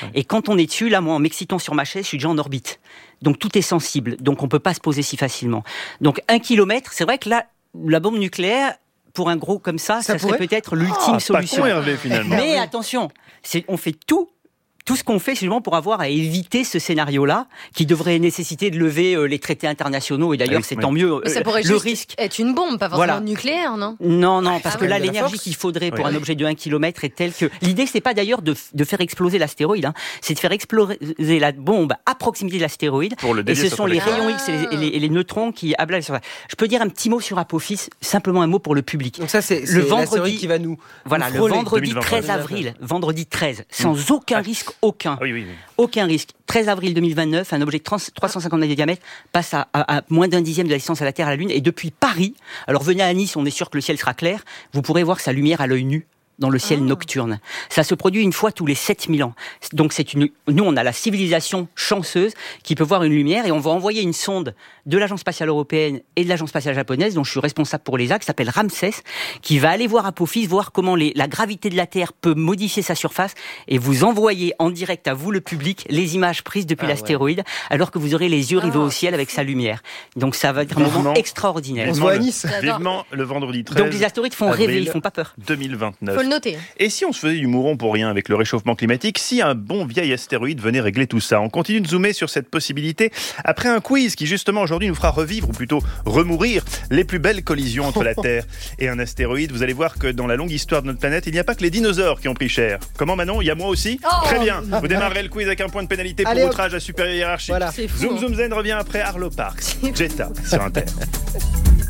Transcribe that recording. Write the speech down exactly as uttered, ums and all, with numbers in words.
Ouais. Et quand on est dessus, là, moi, en m'excitant sur ma chaise, je suis déjà en orbite. Donc tout est sensible. Donc on peut pas se poser si facilement. Donc un kilomètre, c'est vrai que là, la bombe nucléaire, pour un gros comme ça, ça, ça serait peut-être l'ultime ah, solution. Pas con, Hervé, finalement. Mais attention, c'est, on fait tout. Tout ce qu'on fait, c'est justement pour avoir à éviter ce scénario-là, qui devrait nécessiter de lever euh, les traités internationaux. Et d'ailleurs, oui, c'est oui. tant mieux. Mais ça pourrait le juste risque être une bombe, pas forcément voilà. nucléaire, non ? Non, non, parce ah, que ouais, là, l'énergie force. qu'il faudrait pour oui. un objet de un kilomètre est telle que... L'idée, c'est pas d'ailleurs de, de faire exploser l'astéroïde, hein. C'est de faire exploser la bombe à proximité de l'astéroïde. Pour le et ce sont les rayons ah. X et les, et, les, et les neutrons qui ablagent sur ça. Je peux dire un petit mot sur Apophis, simplement un mot pour le public. Donc ça, c'est, le c'est vendredi qui va nous... Voilà, nous le vendredi treize avril, vendredi treize, sans mmh. aucun risque, aucun. Ah, oui, oui, oui. Aucun risque. treize avril deux mille vingt-neuf, un objet de trois cent cinquante mètres de diamètre passe à, à, à moins d'un dixième de la distance à la Terre à la Lune. Et depuis Paris, alors venez à Nice, on est sûr que le ciel sera clair, vous pourrez voir sa lumière à l'œil nu dans le ciel oh. nocturne. Ça se produit une fois tous les sept mille ans. Donc c'est une, nous, on a la civilisation chanceuse qui peut voir une lumière et on va envoyer une sonde de l'Agence spatiale européenne et de l'Agence spatiale japonaise, dont je suis responsable pour l'E S A, qui s'appelle Ramsès, qui va aller voir Apophis, voir comment les, la gravité de la Terre peut modifier sa surface et vous envoyer en direct à vous, le public, les images prises depuis ah, l'astéroïde, ouais. alors que vous aurez les yeux rivés ah, au ciel avec sa lumière. Donc ça va être un moment extraordinaire. On se voit à Nice. Vivement le vendredi treize. Donc les astéroïdes font rêver, ils font pas peur. deux mille vingt-neuf. Faut le noter. Et si on se faisait du mouron pour rien avec le réchauffement climatique, si un bon vieil astéroïde venait régler tout ça? On continue de zoomer sur cette possibilité après un quiz qui justement aujourd'hui nous fera revivre, ou plutôt remourir, les plus belles collisions entre la Terre et un astéroïde. Vous allez voir que dans la longue histoire de notre planète, il n'y a pas que les dinosaures qui ont pris cher. Comment Manon? Il y a moi aussi? Oh Très bien. Vous démarrez le quiz avec un point de pénalité pour Allez, outrage à supérieure hiérarchie. Voilà. Fou, Zoom hein. Zoom Zen revient après Arlo Parks. Jetta sur Inter.